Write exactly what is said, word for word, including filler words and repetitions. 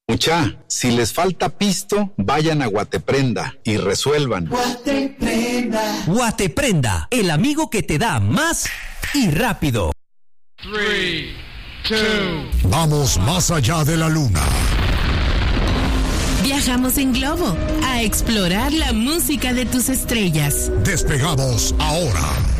Mucha, si les falta pisto, vayan a Guateprenda y resuelvan. Guateprenda. Guateprenda, el amigo que te da más y rápido. Three, two. Vamos más allá de la luna. Viajamos en globo a explorar la música de tus estrellas. Despegamos ahora.